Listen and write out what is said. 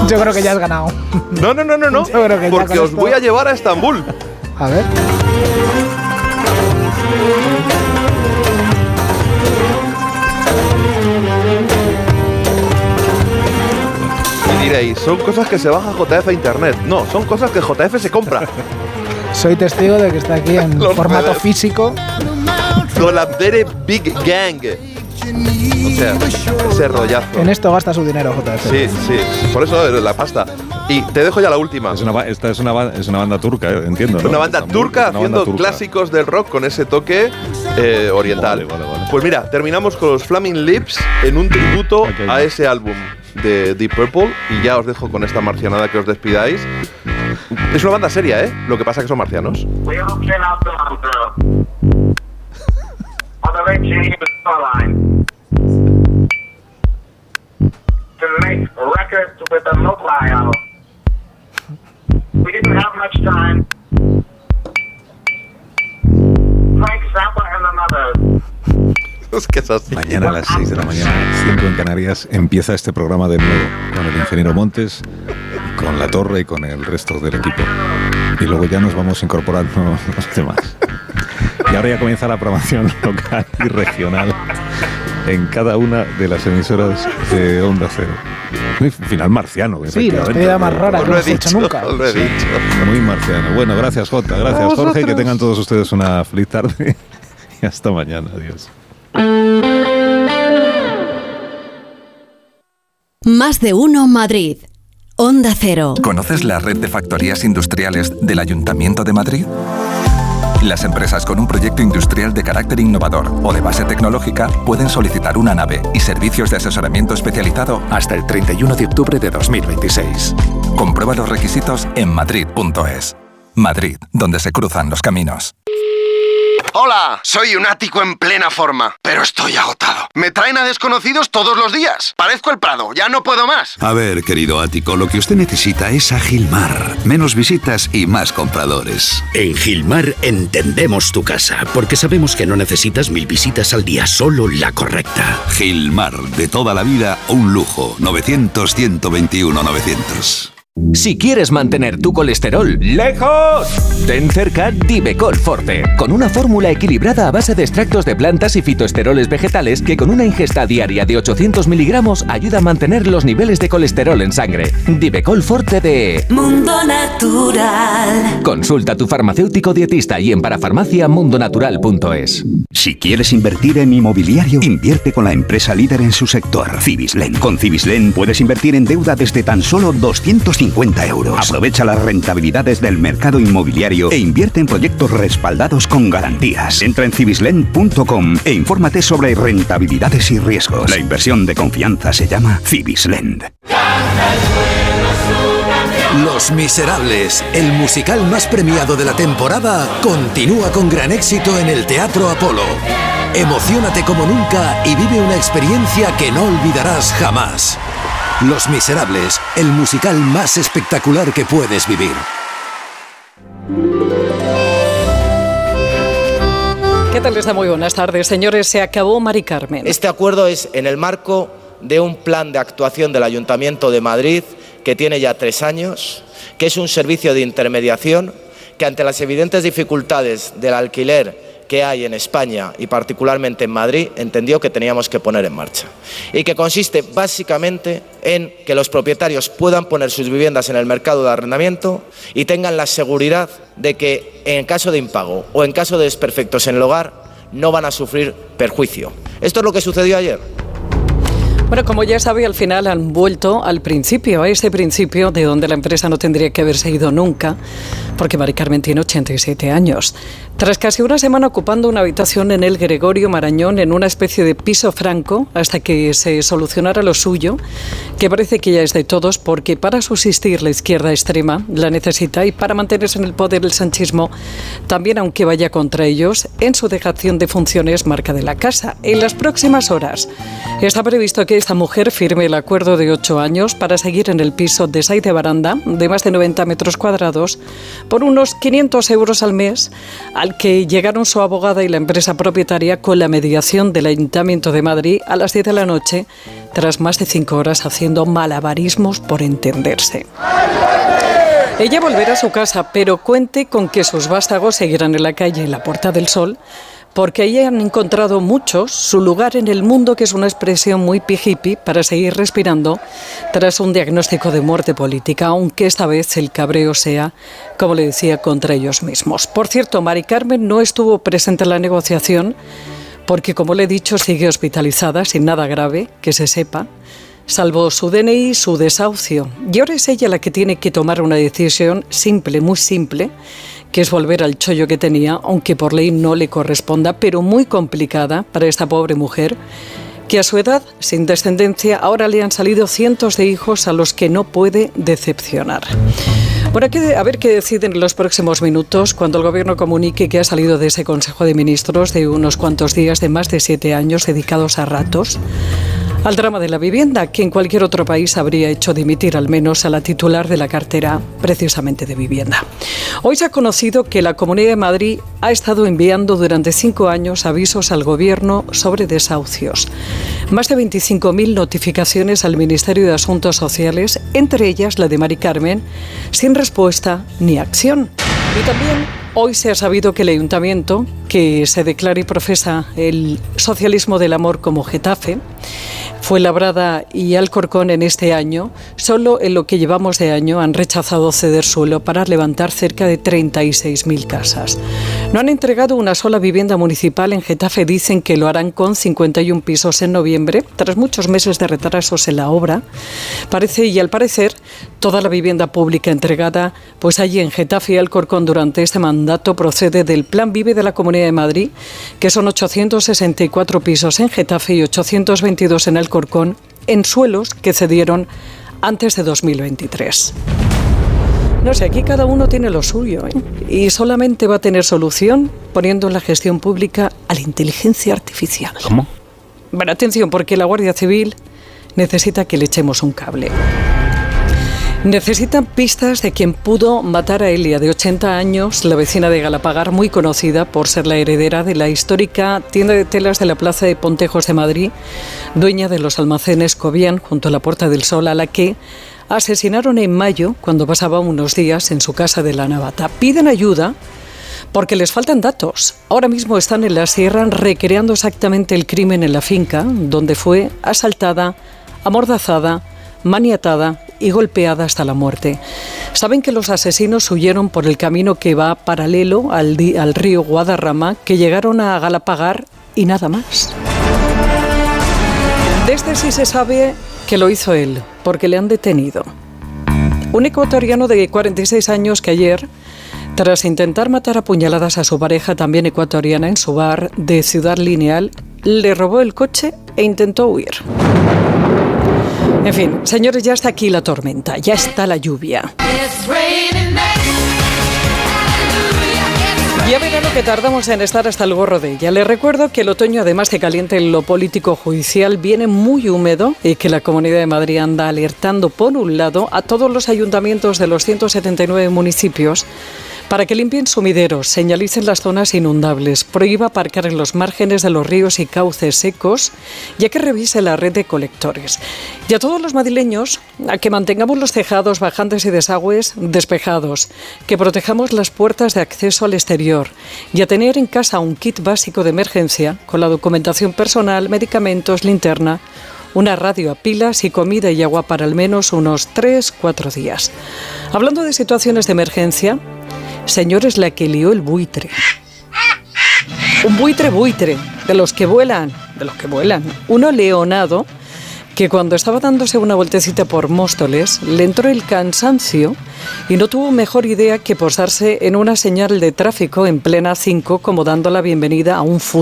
Yo creo que ya has ganado. No. Yo creo que porque os voy a llevar a Estambul. A ver. Y diréis, son cosas que se baja JF a internet. No, son cosas que JF se compra. Soy testigo de que está aquí en formato físico. Dolandere Big Gang. O sea, ese rollazo. En esto gasta su dinero, JF. Sí, por eso la pasta. Y te dejo ya la última. Esta es una banda turca, entiendo, ¿no? Una banda turca haciendo clásicos del rock con ese toque oriental. Vale. Pues mira, terminamos con los Flaming Lips en un tributo a ese álbum de Deep Purple. Y ya os dejo con esta marcianada que os despidáis. Es una banda seria, ¿eh? Lo que pasa es que son marcianos. To make records with a mobile. We didn't have much time. Frank Zappa and the Mothers. Es que es así. Mañana a las 6 de la mañana, 5 en Canarias, empieza este programa de nuevo con el ingeniero Montes, con La Torre y con el resto del equipo. Y luego ya nos vamos incorporando los demás. Y ahora ya comienza la programación local y regional en cada una de las emisoras de Onda Cero. Muy final marciano. Sí, la despedida más rara que hemos hecho nunca. Os lo he dicho. Muy marciano. Bueno, gracias Jota, gracias Jorge, que tengan todos ustedes una feliz tarde y hasta mañana. Adiós. Más de uno Madrid. Onda Cero. ¿Conoces la red de factorías industriales del Ayuntamiento de Madrid? Las empresas con un proyecto industrial de carácter innovador o de base tecnológica pueden solicitar una nave y servicios de asesoramiento especializado hasta el 31 de octubre de 2026. Comprueba los requisitos en madrid.es. Madrid, donde se cruzan los caminos. Hola, soy un ático en plena forma, pero estoy agotado. Me traen a desconocidos todos los días. Parezco el Prado, ya no puedo más. A ver, querido ático, lo que usted necesita es a Gilmar. Menos visitas y más compradores. En Gilmar entendemos tu casa, porque sabemos que no necesitas 1000 visitas al día, solo la correcta. Gilmar, de toda la vida, un lujo. 900-121-900. Si quieres mantener tu colesterol lejos, ten cerca Divecol Forte, con una fórmula equilibrada a base de extractos de plantas y fitoesteroles vegetales que con una ingesta diaria de 800 miligramos ayuda a mantener los niveles de colesterol en sangre. Divecol Forte de Mundo Natural. Consulta a tu farmacéutico dietista y en parafarmaciamundonatural.es. Si quieres invertir en inmobiliario, invierte con la empresa líder en su sector, Cibislen. Con Cibislen puedes invertir en deuda desde tan solo 250 €. Aprovecha las rentabilidades del mercado inmobiliario e invierte en proyectos respaldados con garantías. Entra en cibislen.com e infórmate sobre rentabilidades y riesgos. La inversión de confianza se llama Cibislen. Los Miserables, el musical más premiado de la temporada, continúa con gran éxito en el Teatro Apolo. Emociónate como nunca y vive una experiencia que no olvidarás jamás. Los Miserables, el musical más espectacular que puedes vivir. ¿Qué tal está? Muy buenas tardes, señores. Se acabó Mari Carmen. Este acuerdo es en el marco de un plan de actuación del Ayuntamiento de Madrid que tiene ya 3 años, que es un servicio de intermediación que ante las evidentes dificultades del alquiler que hay en España y particularmente en Madrid, entendió que teníamos que poner en marcha. Y que consiste básicamente en que los propietarios puedan poner sus viviendas en el mercado de arrendamiento y tengan la seguridad de que en caso de impago o en caso de desperfectos en el hogar no van a sufrir perjuicio. Esto es lo que sucedió ayer. Bueno, como ya sabe, al final han vuelto al principio, a ese principio de donde la empresa no tendría que haberse ido nunca, porque Mari Carmen tiene 87 años. Tras casi una semana ocupando una habitación en el Gregorio Marañón, en una especie de piso franco, hasta que se solucionara lo suyo, que parece que ya es de todos, porque para subsistir la izquierda extrema la necesita y para mantenerse en el poder el sanchismo, también aunque vaya contra ellos, en su dejación de funciones marca de la casa. En las próximas horas está previsto que esta mujer firme el acuerdo de 8 años para seguir en el piso de Saide Baranda, de más de 90 metros cuadrados, por unos 500 euros al mes, al que llegaron su abogada y la empresa propietaria con la mediación del Ayuntamiento de Madrid a las 10 de la noche, tras más de 5 horas haciendo malabarismos por entenderse. Ella volverá a su casa, pero cuente con que sus vástagos seguirán en la calle, en la Puerta del Sol, porque ahí han encontrado muchos su lugar en el mundo, que es una expresión muy hippie para seguir respirando tras un diagnóstico de muerte política, aunque esta vez el cabreo sea, como le decía, contra ellos mismos. Por cierto, Mari Carmen no estuvo presente en la negociación porque, como le he dicho, sigue hospitalizada sin nada grave, que se sepa, salvo su DNI y su desahucio. Y ahora es ella la que tiene que tomar una decisión simple, muy simple, que es volver al chollo que tenía, aunque por ley no le corresponda, pero muy complicada para esta pobre mujer, que a su edad, sin descendencia, ahora le han salido cientos de hijos a los que no puede decepcionar. Bueno, a ver qué deciden en los próximos minutos cuando el Gobierno comunique que ha salido de ese Consejo de Ministros de unos cuantos días de más de 7 años dedicados a ratos al drama de la vivienda, que en cualquier otro país habría hecho dimitir al menos a la titular de la cartera precisamente de vivienda. Hoy se ha conocido que la Comunidad de Madrid ha estado enviando durante 5 años avisos al Gobierno sobre desahucios. Más de 25.000 notificaciones al Ministerio de Asuntos Sociales, entre ellas la de Mari Carmen, sin respuesta ni acción. Y también hoy se ha sabido que el Ayuntamiento, que se declara y profesa el socialismo del amor como Getafe, Fuenlabrada y Alcorcón en este año, solo en lo que llevamos de año han rechazado ceder suelo para levantar cerca de 36.000 casas. No han entregado una sola vivienda municipal en Getafe, dicen que lo harán con 51 pisos en noviembre, tras muchos meses de retrasos en la obra. Al parecer, toda la vivienda pública entregada pues allí en Getafe y Alcorcón durante este mandato procede del Plan Vive de la Comunidad de Madrid, que son 864 pisos en Getafe y 822 en Alcorcón, en suelos que cedieron antes de 2023. No sé, aquí cada uno tiene lo suyo, ¿eh? Y solamente va a tener solución poniendo en la gestión pública a la inteligencia artificial. ¿Cómo? Bueno, atención, porque la Guardia Civil necesita que le echemos un cable. Necesitan pistas de quien pudo matar a Elia, de 80 años, la vecina de Galapagar, muy conocida por ser la heredera de la histórica tienda de telas de la Plaza de Pontejos de Madrid, dueña de los almacenes Cobian, junto a la Puerta del Sol, a la que asesinaron en mayo, cuando pasaba unos días en su casa de la Navata. Piden ayuda porque les faltan datos. Ahora mismo están en la sierra recreando exactamente el crimen en la finca, donde fue asaltada, amordazada, maniatada y golpeada hasta la muerte. Saben que los asesinos huyeron por el camino que va paralelo al río Guadarrama, que llegaron a Galapagar y nada más. Desde sí se sabe que lo hizo él, porque le han detenido. Un ecuatoriano de 46 años que ayer, tras intentar matar a puñaladas a su pareja, también ecuatoriana, en su bar de Ciudad Lineal, le robó el coche e intentó huir. En fin, señores, ya está aquí la tormenta, ya está la lluvia. Ya verán lo que tardamos en estar hasta el gorro de ella. Les recuerdo que el otoño, además de caliente en lo político judicial, viene muy húmedo y que la Comunidad de Madrid anda alertando, por un lado, a todos los ayuntamientos de los 179 municipios para que limpien sumideros, señalicen las zonas inundables, prohíba aparcar en los márgenes de los ríos y cauces secos, ya que revise la red de colectores. Y a todos los madrileños, a que mantengamos los tejados, bajantes y desagües despejados, que protejamos las puertas de acceso al exterior y a tener en casa un kit básico de emergencia con la documentación personal, medicamentos, linterna, una radio a pilas y comida y agua para al menos unos 3-4 días. Hablando de situaciones de emergencia, señores, la que lió el buitre. Un buitre, de los que vuelan. Uno leonado que cuando estaba dándose una vueltecita por Móstoles le entró el cansancio y no tuvo mejor idea que posarse en una señal de tráfico en plena 5 como dando la bienvenida a un